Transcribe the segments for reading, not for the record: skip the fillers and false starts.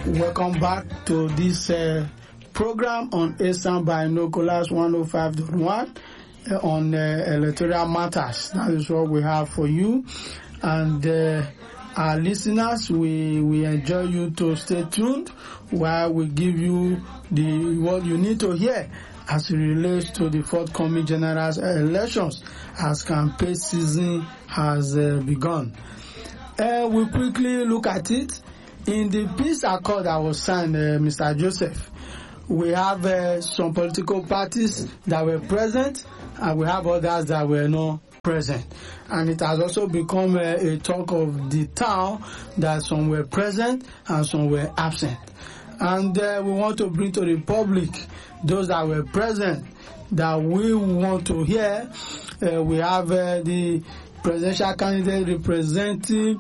Welcome back to this program on Eastern Binoculars 105.1 on electoral matters. That is what we have for you. And our listeners, we enjoy you to stay tuned while we give you what you need to hear as it relates to the forthcoming general elections as campaign season has begun. We quickly look at it. In the peace accord that was signed, Mr. Joseph, we have some political parties that were present and we have others that were not present. And it has also become a talk of the town that some were present and some were absent. And we want to bring to the public those that were present that we want to hear. We have the presidential candidate representing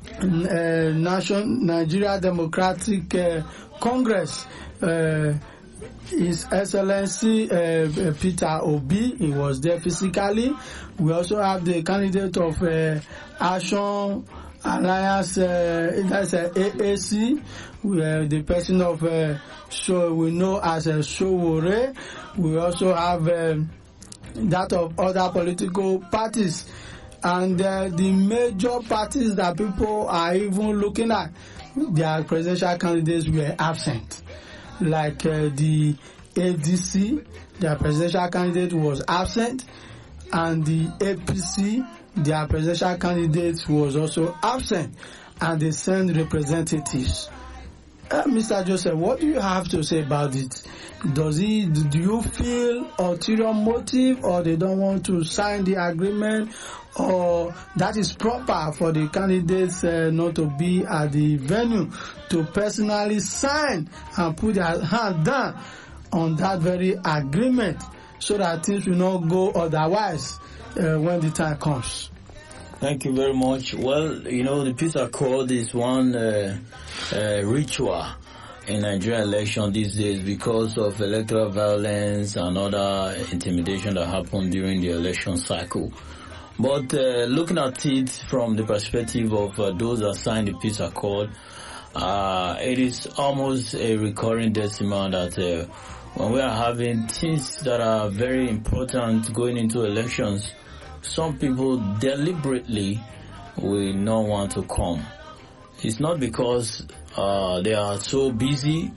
Nigeria Democratic Congress, His Excellency Peter Obi. He was there physically. We also have the candidate of Action Alliance, that's AAC. We have the person of so we know as Sowore. We also have that of other political parties. And the major parties that people are even looking at, their presidential candidates were absent. Like the ADC, their presidential candidate was absent, and the APC, their presidential candidate was also absent, and they sent representatives. Mr. Joseph, what do you have to say about it? Do you feel ulterior motive, or they don't want to sign the agreement, or that is proper for the candidates not to be at the venue to personally sign and put their hand down on that very agreement so that things will not go otherwise when the time comes? Thank you very much. Well, the peace accord is one ritual in Nigerian election these days because of electoral violence and other intimidation that happened during the election cycle. But looking at it from the perspective of those that signed the peace accord, it is almost a recurring decimal that when we are having things that are very important going into elections, some people deliberately will not want to come. It's not because they are so busy,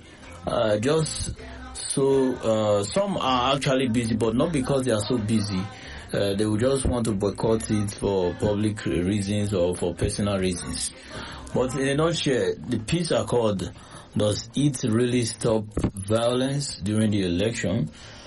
some are actually busy, but not because they are so busy. They will just want to boycott it for public reasons or for personal reasons. But in a nutshell, the peace accord, does it really stop violence during the election?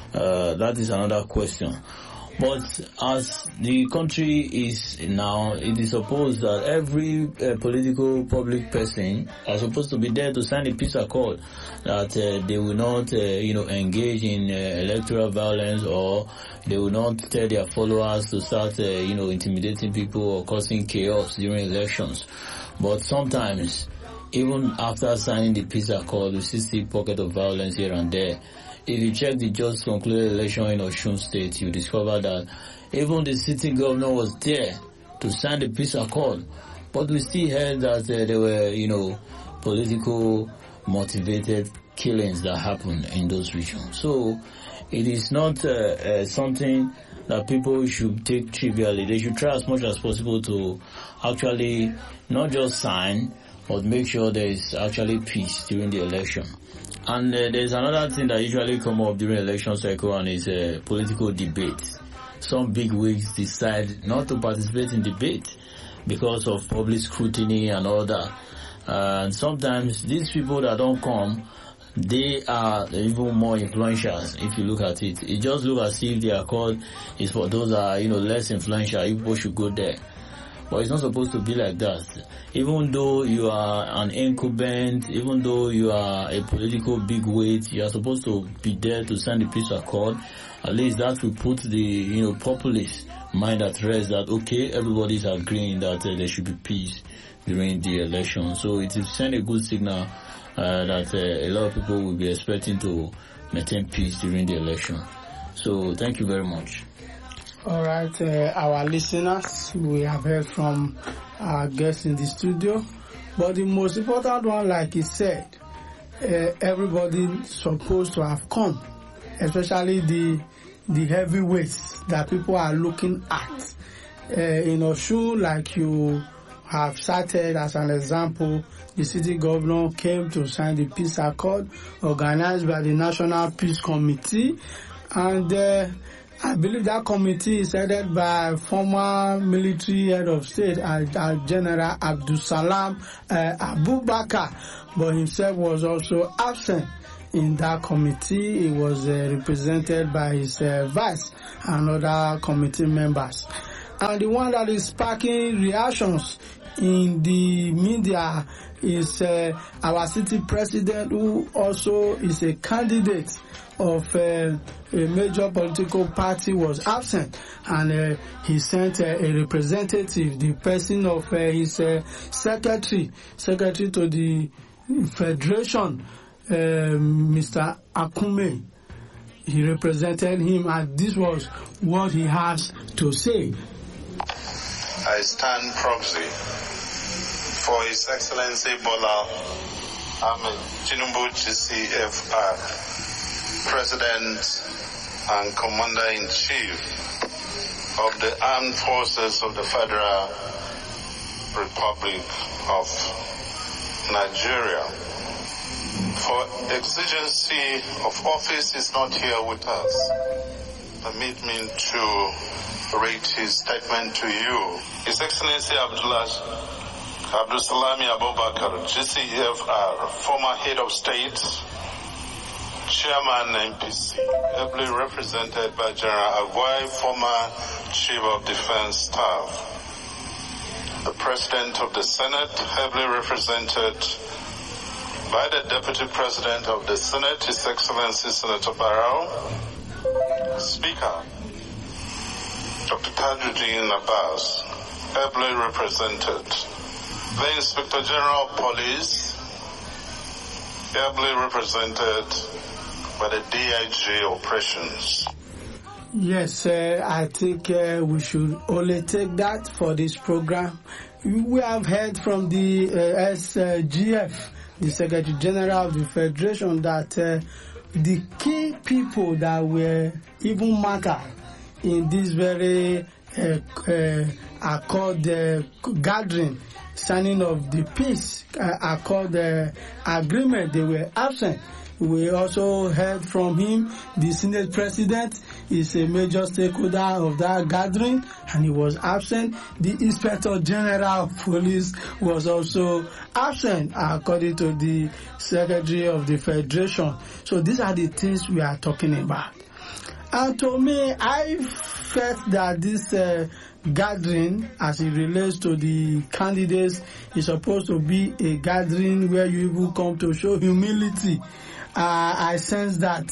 That is another question. But as the country is now, it is supposed that every political public person are supposed to be there to sign a peace accord, that they will not, engage in electoral violence, or they will not tell their followers to start, intimidating people or causing chaos during elections. But sometimes, even after signing the peace accord, we see pocket of violence here and there. If you check the just concluded election in Osun State, you discover that even the sitting governor was there to sign the peace accord. But we still heard that there were, political motivated killings that happened in those regions. So it is not something that people should take trivially. They should try as much as possible to actually not just sign, but make sure there is actually peace during the election. And there's another thing that usually come up during election cycle, and is political debate. Some big wigs decide not to participate in debate because of public scrutiny and all that. And sometimes these people that don't come, they are even more influential. If you look at it, it just looks as if the accord is for those that are, less influential. People should go there. But it's not supposed to be like that. Even though you are an incumbent, even though you are a political bigweight, you are supposed to be there to sign the peace accord. At least that will put the, populace mind at rest that, okay, everybody is agreeing that there should be peace during the election. So it is send a good signal that a lot of people will be expecting to maintain peace during the election. So thank you very much. All right, our listeners, we have heard from our guests in the studio, but the most important one, like he said, everybody supposed to have come, especially the heavyweights that people are looking at. In Osun, like you have cited as an example, the city governor came to sign the peace accord organized by the National Peace Committee, and I believe that committee is headed by former military head of state, General Abdulsalam Abubakar, but himself was also absent in that committee. He was represented by his vice and other committee members. And the one that is sparking reactions in the media is our city president, who also is a candidate of a major political party, was absent, and he sent a representative, the person of his secretary to the federation, Mr. Akume. He represented him, and this was what he has to say. I stand proxy for His Excellency Bola Ahmed Tinubu GCFR, President and Commander-in-Chief of the Armed Forces of the Federal Republic of Nigeria. For exigency of office is not here with us. Permit me to read his statement to you. His Excellency Abdulsalami Abubakar, GCFR, former head of state, chairman MPC, ably represented by General Agwai, former chief of defense staff, the president of the Senate, ably represented by the deputy president of the Senate, His Excellency Senator Barrow, Speaker Dr. Tajuddin Abbas, ably represented, the Inspector General of Police, ably represented by the DIG operations. Yes, I think we should only take that for this program. We have heard from the SGF, the Secretary General of the Federation, that the key people that were even matter in this very accord gathering, signing of the peace accord agreement, they were absent. We also heard from him, the Senate President is a major stakeholder of that gathering, and he was absent. The Inspector General of Police was also absent, according to the Secretary of the Federation. So these are the things we are talking about. And to me, I felt that this gathering, as it relates to the candidates, is supposed to be a gathering where you will come to show humility. I sense that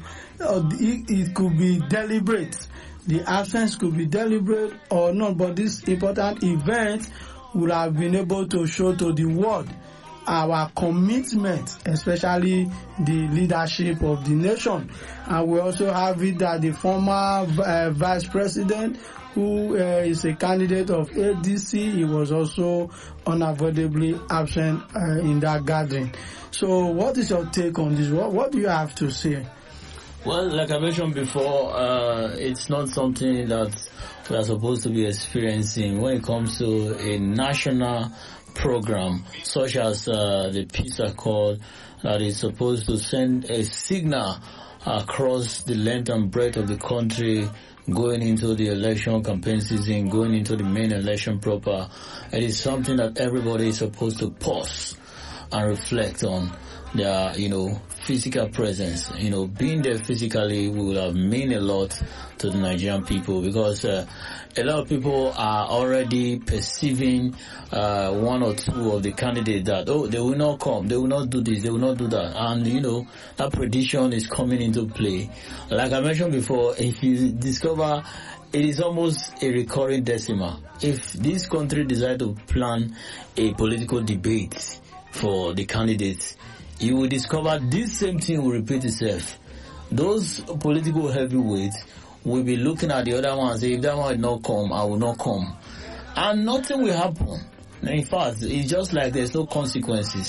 it could be deliberate. The absence could be deliberate or not, but this important event would have been able to show to the world our commitment, especially the leadership of the nation. And we also have it that the former vice president, who is a candidate of ADC, he was also unavoidably absent in that gathering. So what is your take on this? What do you have to say? Well, like I mentioned before, it's not something that we are supposed to be experiencing when it comes to a national program such as the Peace Accord that is supposed to send a signal across the length and breadth of the country going into the election campaign season, going into the main election proper. It is something that everybody is supposed to pause and reflect on their, physical presence. Being there physically will have mean a lot to the Nigerian people, because a lot of people are already perceiving one or two of the candidates that, they will not come, they will not do this, they will not do that. And, that prediction is coming into play. Like I mentioned before, if you discover it is almost a recurring decimal. If this country decide to plan a political debate for the candidates, you will discover this same thing will repeat itself. Those political heavyweights will be looking at the other one and say, if that one will not come, I will not come. And nothing will happen. In fact, it's just like there's no consequences.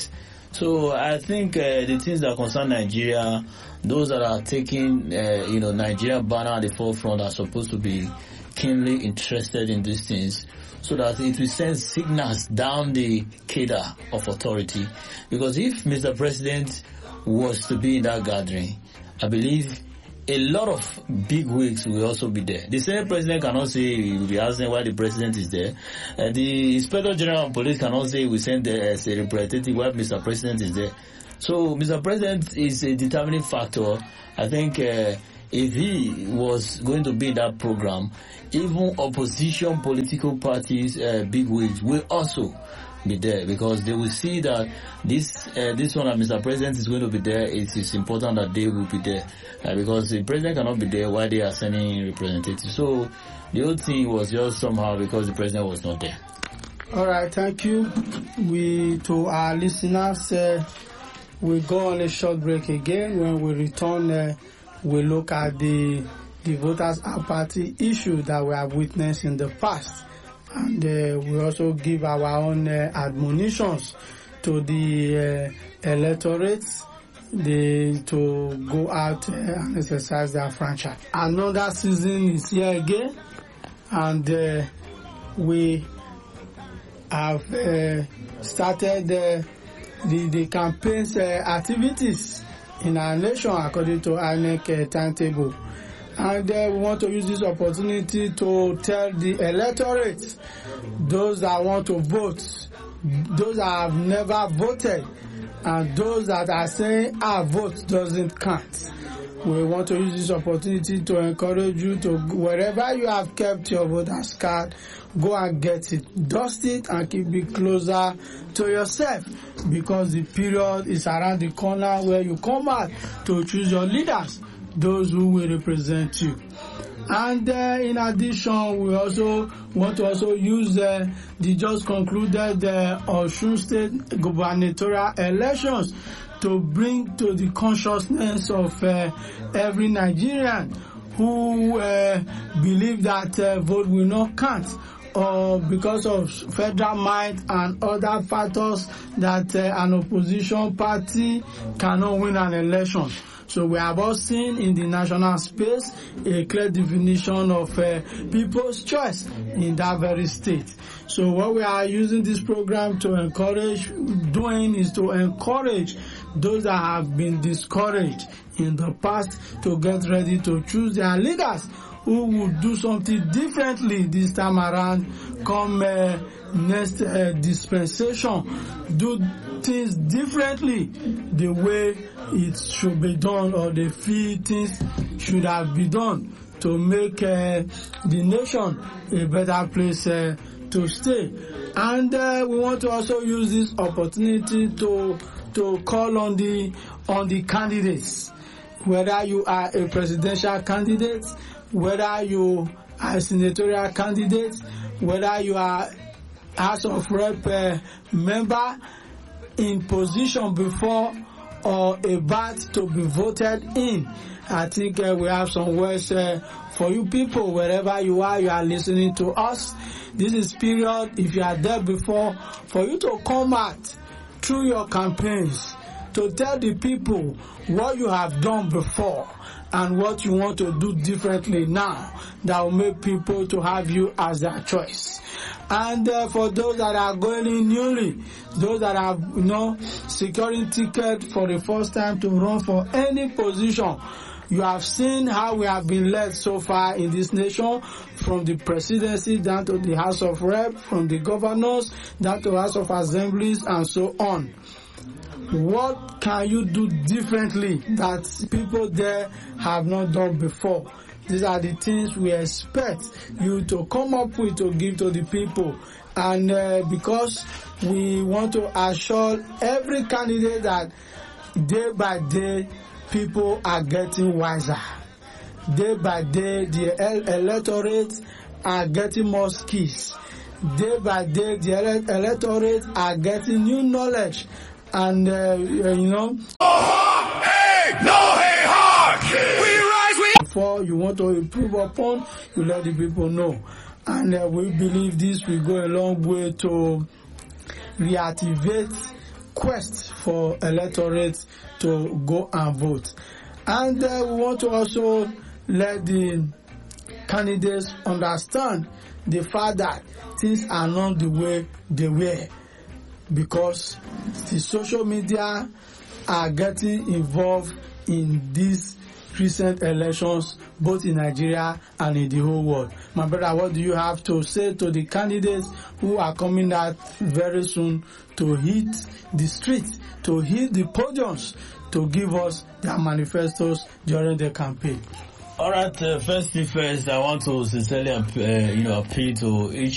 So I think the things that concern Nigeria, those that are taking Nigeria banner at the forefront are supposed to be keenly interested in these things, so that it will send signals down the cadre of authority. Because if Mr. President was to be in that gathering, I believe a lot of big wigs will also be there. The Senate President cannot say he will be asking why the President is there. The Inspector General of Police cannot say we send there as a representative why Mr. President is there. So Mr. President is a determining factor. I think if he was going to be in that program, even opposition political parties, big wigs, will also be there, because they will see that this one that Mr. President is going to be there. It is important that they will be there, because the President cannot be there while they are sending representatives. So the whole thing was just somehow because the President was not there. All right, thank you. To our listeners, we go on a short break again. When we return, we look at the voters' apathy issue that we have witnessed in the past. And we also give our own admonitions to the electorates to go out and exercise their franchise. Another season is here again, and we have started the campaign's activities in our nation according to INEC timetable. And we want to use this opportunity to tell the electorate, those that want to vote, those that have never voted, and those that are saying our vote doesn't count. We want to use this opportunity to encourage you to, wherever you have kept your voter's card, go and get it, dust it, and keep it closer to yourself, because the period is around the corner where you come out to choose your leaders, those who will represent you. And in addition, we also want to use the just concluded Osun State gubernatorial elections to bring to the consciousness of every Nigerian who believe that vote will not count, or because of federal might and other factors that an opposition party cannot win an election. So we have all seen in the national space a clear definition of people's choice in that very state. So what we are using this program to encourage doing is to encourage those that have been discouraged in the past to get ready to choose their leaders who will do something differently this time around come next dispensation. Do things differently the way it should be done, or the few things should have been done to make the nation a better place to stay. And we want to also use this opportunity to call on the candidates, whether you are a presidential candidate, whether you are a senatorial candidate, whether you are House of Rep member in position before or about to be voted in. I think we have some words for you people, wherever you are listening to us. This is period, if you are there before, for you to come out through your campaigns to tell the people what you have done before and what you want to do differently now that will make people to have you as their choice. And for those that are going in newly, those that are securing ticket for the first time to run for any position, you have seen how we have been led so far in this nation, from the presidency down to the House of Rep, from the governors down to House of Assemblies, and so on. What can you do differently that people there have not done before? These are the things we expect you to come up with to give to the people. And because we want to assure every candidate that day by day people are getting wiser. Day by day the electorate are getting more skills. Day by day the electorate are getting new knowledge. And no hey hard. Before you want to improve upon, you let the people know. And we believe this will go a long way to reactivate request for electorate to go and vote. And we want to also let the candidates understand the fact that things are not the way they were, because the social media are getting involved in these recent elections, both in Nigeria and in the whole world. My brother, what do you have to say to the candidates who are coming out very soon to hit the streets, to hit the podiums, to give us their manifestos during the campaign? All right, first thing first, I want to sincerely appeal to each